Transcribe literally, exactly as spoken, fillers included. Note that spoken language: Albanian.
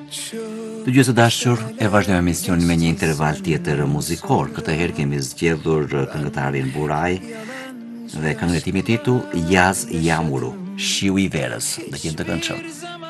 Të gjithë së dashur, e vazhdojmë emisionin me një interval tjetër muzikor. Këtë herë kemi zgjedhur këngëtarin Buraj dhe këngën e tij me titull Jaz Jamuru, Shiu i verës. Do të jetë të këndshëm.